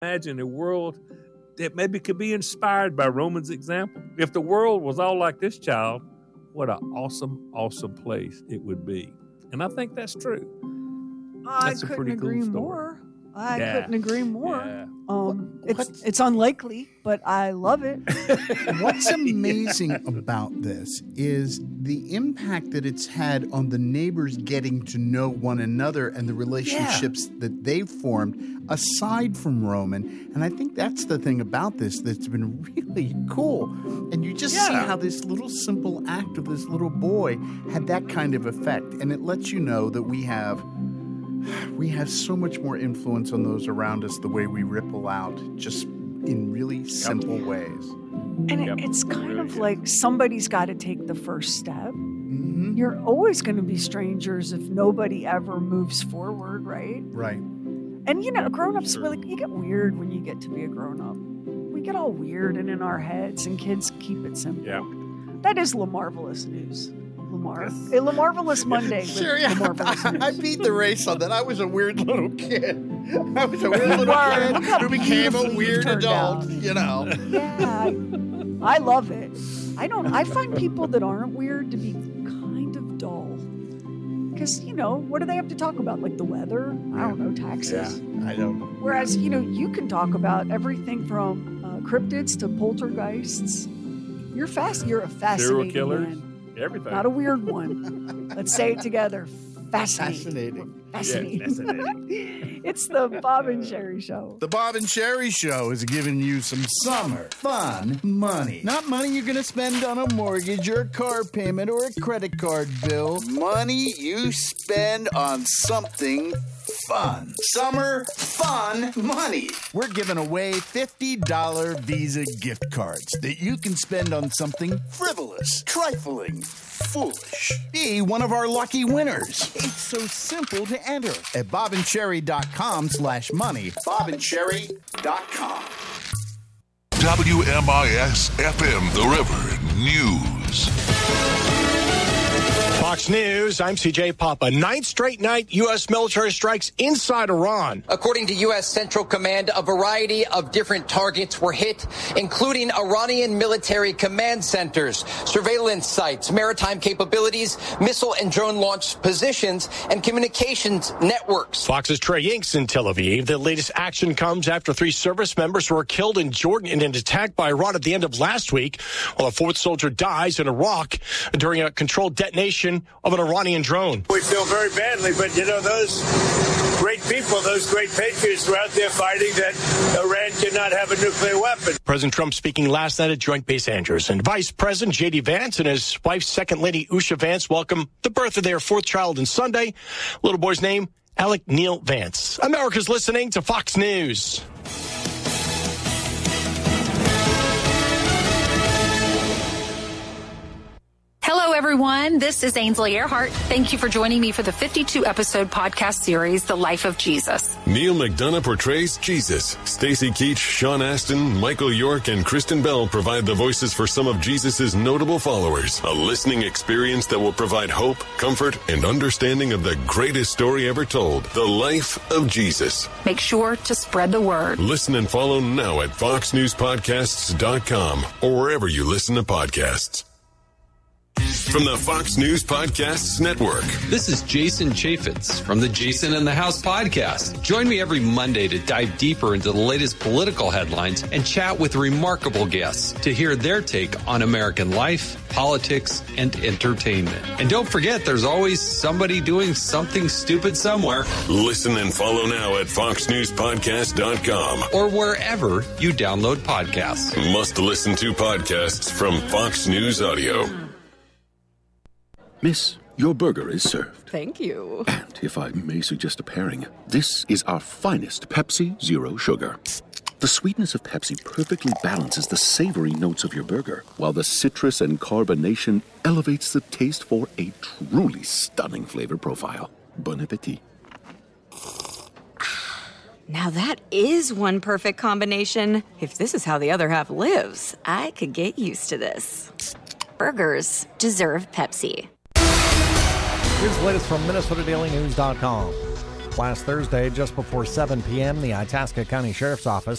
Imagine a world that maybe could be inspired by Roman's example. If the world was all like this child, what an awesome, awesome place it would be. And I think that's true. That's I couldn't agree more. I couldn't agree more. Yeah. It's unlikely, but I love it. What's amazing about this is the impact that it's had on the neighbors getting to know one another and the relationships that they've formed aside from Roman. And I think that's the thing about this that's been really cool. And you just see how this little simple act of this little boy had that kind of effect. And it lets you know that we have so much more influence on those around us the way we ripple out just in really simple ways. And it's kind of like somebody's got to take the first step. Mm-hmm. You're always going to be strangers if nobody ever moves forward, right? Right. And, grown-ups, you get weird when you get to be a grown-up. We get all weird and in our heads, and kids keep it simple. Yeah. That is LaMarvelous news. Lamar. A LaMarvelous Monday. Sure, yeah. LaMarvelous news. I beat the race on that. I was a weird little kid. I was a weird little kid who became a weird adult, Yeah, I love it. I find people that aren't weird to be kind of dull. Because, what do they have to talk about? Like the weather? I don't know, taxes. Yeah, I don't know. Whereas, you can talk about everything from cryptids to poltergeists. You're a fascinating serial killers. man. Everything. Not a weird one. Let's say it together. Fascinating. Fascinating. Yeah, fascinating. It's the Bob and Sherry Show. The Bob and Sherry Show is giving you some summer fun money. Not money you're going to spend on a mortgage or a car payment or a credit card bill. Money you spend on something fun. Summer fun money. We're giving away $50 Visa gift cards that you can spend on something frivolous, trifling, foolish. Be one of our lucky winners. It's so simple to enter at bobandcherry.com/money. bobandcherry.com. WMIS FM, The River News. Fox News, I'm CJ Papa. Ninth straight night, U.S. military strikes inside Iran. According to U.S. Central Command, a variety of different targets were hit, including Iranian military command centers, surveillance sites, maritime capabilities, missile and drone launch positions, and communications networks. Fox's Trey Yingst in Tel Aviv. The latest action comes after 3 service members were killed in Jordan in an attack by Iran at the end of last week, while a 4th soldier dies in Iraq during a controlled detonation of an Iranian drone. We feel very badly, but those great people, those great patriots were out there fighting that Iran cannot have a nuclear weapon. President Trump speaking last night at Joint Base Andrews, and Vice President J.D. Vance and his wife, Second Lady Usha Vance, welcomed the birth of their 4th child on Sunday. Little boy's name, Alec Neil Vance. America's listening to Fox News. Hello, everyone. This is Ainsley Earhart. Thank you for joining me for the 52-episode podcast series, The Life of Jesus. Neil McDonough portrays Jesus. Stacey Keach, Sean Astin, Michael York, and Kristen Bell provide the voices for some of Jesus' notable followers. A listening experience that will provide hope, comfort, and understanding of the greatest story ever told, The Life of Jesus. Make sure to spread the word. Listen and follow now at foxnewspodcasts.com or wherever you listen to podcasts. From the Fox News Podcasts Network. This is Jason Chaffetz from the Jason in the House podcast. Join me every Monday to dive deeper into the latest political headlines and chat with remarkable guests to hear their take on American life, politics, and entertainment. And don't forget, there's always somebody doing something stupid somewhere. Listen and follow now at foxnewspodcast.com or wherever you download podcasts. Must listen to podcasts from Fox News Audio. Miss, your burger is served. Thank you. And if I may suggest a pairing, this is our finest Pepsi Zero Sugar. The sweetness of Pepsi perfectly balances the savory notes of your burger, while the citrus and carbonation elevates the taste for a truly stunning flavor profile. Bon appetit. Now that is one perfect combination. If this is how the other half lives, I could get used to this. Burgers deserve Pepsi. Here's the latest from MinnesotaDailyNews.com. Last Thursday, just before 7 p.m., the Itasca County Sheriff's Office